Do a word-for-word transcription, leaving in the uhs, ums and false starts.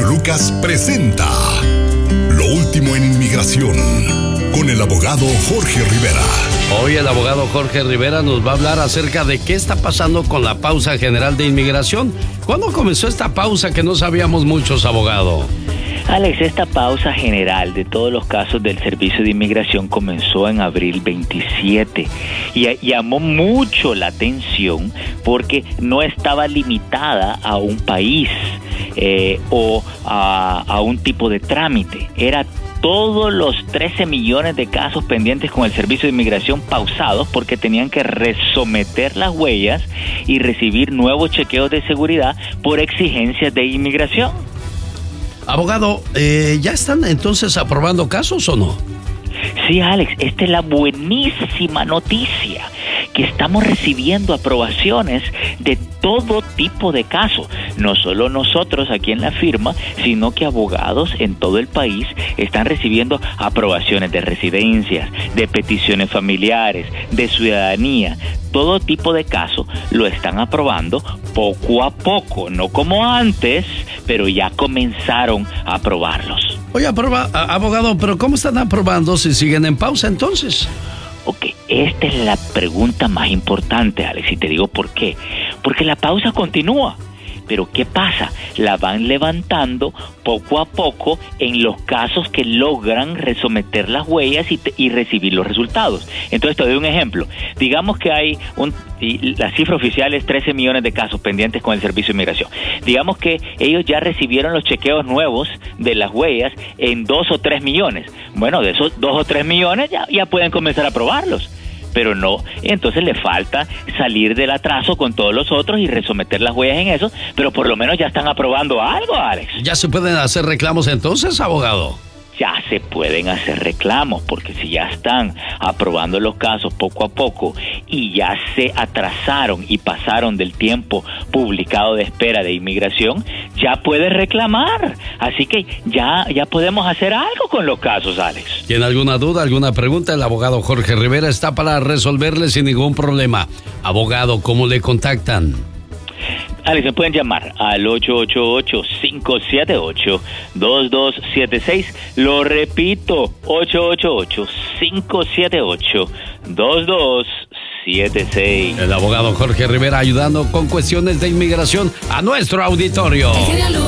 Lucas presenta Lo último en inmigración con el abogado Jorge Rivera. Hoy el abogado Jorge Rivera nos va a hablar acerca de qué está pasando con la pausa general de inmigración. ¿Cuándo comenzó esta pausa que no sabíamos muchos, abogado? Alex, esta pausa general de todos los casos del Servicio de Inmigración comenzó en abril veintisiete y llamó mucho la atención porque no estaba limitada a un país eh, o a, a un tipo de trámite. Era todos los trece millones de casos pendientes con el Servicio de Inmigración pausados porque tenían que resometer las huellas y recibir nuevos chequeos de seguridad por exigencias de inmigración. Abogado, eh, ¿ya están entonces aprobando casos o no? Sí, Alex, esta es la buenísima noticia, que estamos recibiendo aprobaciones de todo tipo de casos. No solo nosotros aquí en la firma, sino que abogados en todo el país están recibiendo aprobaciones de residencias, de peticiones familiares, de ciudadanía. Todo tipo de casos lo están aprobando poco a poco, no como antes, pero ya comenzaron a aprobarlos. Oye, aproba, abogado, pero ¿cómo están aprobando si siguen en pausa entonces? Ok, esta es la pregunta más importante, Alex, y te digo por qué. Porque la pausa continúa. Pero ¿qué pasa? La van levantando poco a poco en los casos que logran resometer las huellas y, te, y recibir los resultados. Entonces te doy un ejemplo. Digamos que hay un, y la cifra oficial es trece millones de casos pendientes con el Servicio de Inmigración. Digamos que ellos ya recibieron los chequeos nuevos de las huellas en dos o tres millones. Bueno, de esos dos o tres millones ya, ya pueden comenzar a aprobarlos. Pero no, entonces le falta salir del atraso con todos los otros y resometer las huellas en eso, pero por lo menos ya están aprobando algo, Alex. ¿Ya se pueden hacer reclamos entonces, abogado? Ya se pueden hacer reclamos, porque si ya están aprobando los casos poco a poco y ya se atrasaron y pasaron del tiempo publicado de espera de inmigración, ya puedes reclamar. Así que ya, ya podemos hacer algo con los casos, Alex. ¿Tiene alguna duda, alguna pregunta? El abogado Jorge Rivera está para resolverle sin ningún problema. Abogado, ¿cómo le contactan? Alex, me pueden llamar al ocho ocho ocho, cinco siete ocho, dos dos siete seis. Lo repito, ocho ocho ocho, cinco siete ocho, dos dos siete seis. El abogado Jorge Rivera ayudando con cuestiones de inmigración a nuestro auditorio.